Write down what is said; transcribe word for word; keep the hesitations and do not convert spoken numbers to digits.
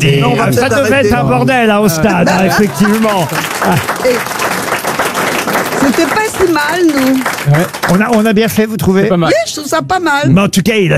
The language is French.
dire. Non, on va Ah, ça peut-être devait être arrêter. un bordel hein, au stade, hein, effectivement. Et c'était pas si mal, nous. On a, on a bien fait, vous trouvez? Oui, je trouve ça pas mal. Mais en tout cas, il a